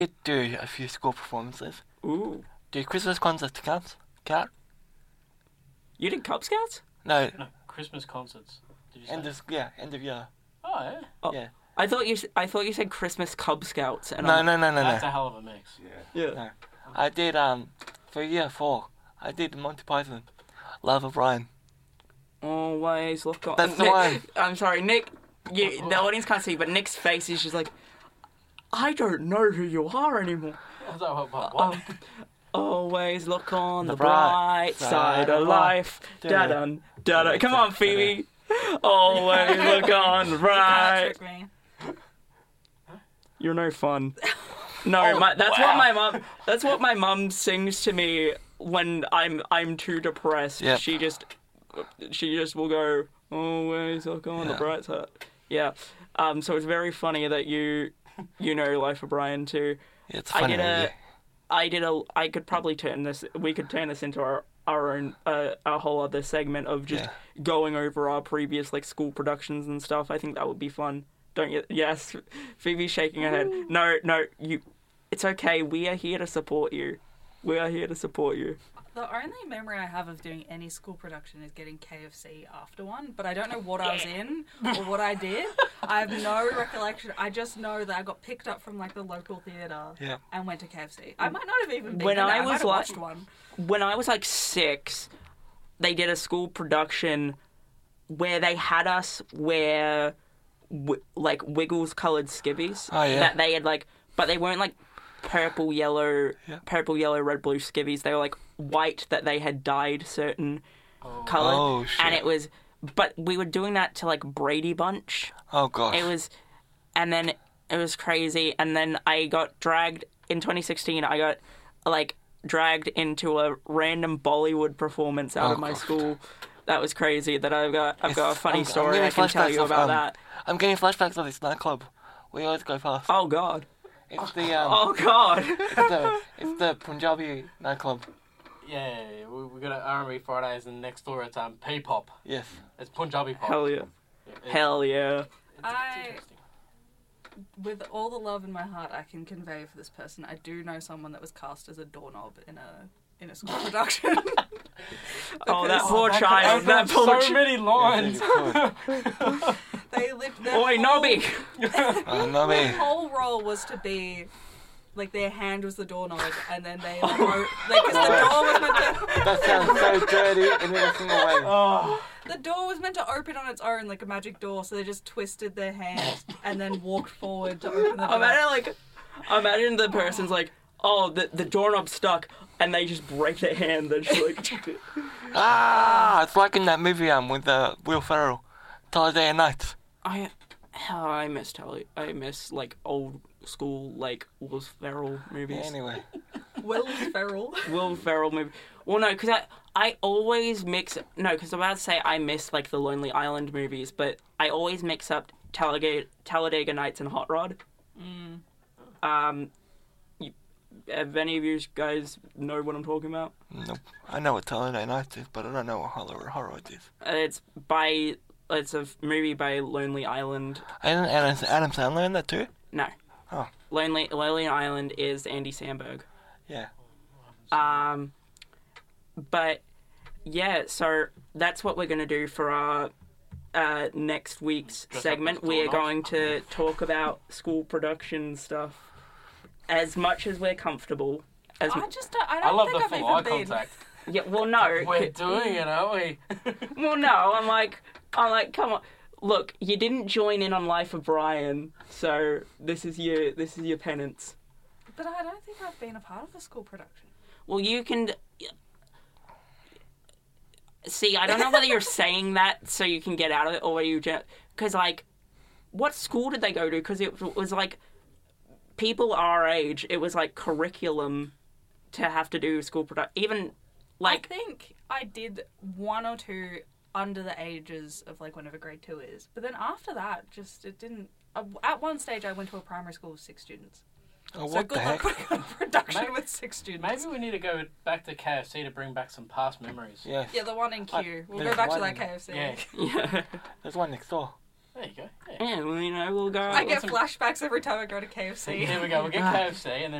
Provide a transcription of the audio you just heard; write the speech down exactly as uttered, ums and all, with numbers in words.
did do a few school performances. Ooh. Do Christmas concerts count? Count? You did Cub Scouts? No. No, Christmas concerts. Did you say? End of yeah, end of year. Oh, yeah. Oh, Yeah. I thought you. I thought you said Christmas Cub Scouts. And No, I'm, no, no, no, That's no. a hell of a mix. Yeah. Yeah. No. I did um for year four. I did Monty Python, Love of Brian. Always look on. That's the Nick, one. I'm sorry, Nick. You, the audience can't see, but Nick's face is just like, I don't know who you are anymore. I was like, what? what, what? Um, always look on the, The bright bright side side of of life. life. Da dun da dun. Come on, Phoebe. Always look on the You can't bright. trick me. You're no fun. No, Oh, my, that's wow. what my mom. That's what my mom sings to me when I'm I'm too depressed. Yep. She just she just will go always look on the Yeah. bright side. Yeah. Um. So it's very funny that you you know Life of Brian too. Yeah, it's a I funny did a movie. I did a I could probably turn this we could turn this into our our own uh, a whole other segment of just Yeah. going over our previous like school productions and stuff. I think that would be fun. Don't you? Yes, Phoebe's shaking her head. No, no, you. It's okay. We are here to support you. We are here to support you. The only memory I have of doing any school production is getting K F C after one, but I don't know what I was in or what I did. I have no recollection. I just know that I got picked up from like the local theatre Yeah. and went to K F C. I might not have even been When in I it. I was might have like- watched one. When I was like six, they did a school production where they had us wear w- like Wiggles coloured skivvies. Oh, yeah. That they had like, but they weren't like purple, yellow, Yeah. purple, yellow, red, blue skivvies. They were like white that they had dyed certain colour. Oh, shit. And it was, but we were doing that to like Brady Bunch. Oh gosh. It was, and then it was crazy. And then I got dragged in twenty sixteen. I got like dragged into a random Bollywood performance out Oh, of my God. school. That was crazy. That I've got, I've got a It's- funny I'm- I'm story getting I can tell flashbacks you of, about um, that. I'm getting flashbacks of this nightclub. We always go past. Oh God. It's the um. Oh God. It's the it's the Punjabi nightclub. Yeah, yeah, yeah. We, we got an R and B Fridays, and next door it's um P-pop. Yes. It's Punjabi pop. Hell yeah. Yeah, it- Hell yeah. It's, it's I- interesting. With all the love in my heart I can convey for this person, I do know someone that was cast as a doorknob in a in a school production. Oh, that Because poor That child. could That open poor so child. many lines. Yeah, They lived their Oi, whole, Nobby. oh, no their me. whole role was to be like their hand was the doorknob, and then they like, o- like 'cause the door was meant to That sounds so dirty in every single way. Oh, the door was meant to open on its own like a magic door, so they just twisted their hand and then walked forward to open the door. Imagine like, imagine the person's like, oh, the the doorknob's stuck, and they just break their hand. They're just like, Ah, it's like in that movie um with uh, Will Ferrell, Talladega and Nights. I, oh, I miss Tally. I miss like old school like Will Ferrell movies. Yeah, anyway. Will Ferrell. Will Ferrell movie. Well, no, because I I always mix. No, because I'm about to say I miss like the Lonely Island movies, but I always mix up Talladega, Talladega Nights and Hot Rod. Mm. Um, you, have any of you guys know what I'm talking about? Nope. I know what Talladega Nights is, but I don't know what Horror Horror is. Uh, it's by it's a f- movie by Lonely Island. And Adam, Adam Sandler in that too? No. Oh. Lonely Lonely Island is Andy Samberg. Yeah. Um, but yeah, so that's what we're gonna do for our uh, next week's Dress up segment. as We are doorknobs. going to talk about school production stuff as much as we're comfortable. As I just don't, I I don't love think the I've full even eye been. contact. yeah, well, no, We're doing it, aren't we? well, no. I'm like, I'm like, come on. Look, you didn't join in on Life of Brian, so this is your this is your penance. But I don't think I've been a part of a school production. Well, you can see. I don't know whether you're saying that so you can get out of it, or whether you just because like, what school did they go to? Because it was like people our age. It was like curriculum to have to do school production. Even like I think I did one or two under the ages of like whenever grade two is, but then after that, just it didn't. Uh, at one stage, I went to a primary school with six students. Oh, So what good the luck heck? putting on production Maybe- with six students. Maybe we need to go back to K F C to bring back some past memories. Yes. Yeah, the one in Q. I- we'll there's go back to one- that K F C. Yeah. yeah. There's one next door. There you go. Yeah. Yeah, well, you know, we'll go. I get some- flashbacks every time I go to K F C. There we go. We'll get K F C and then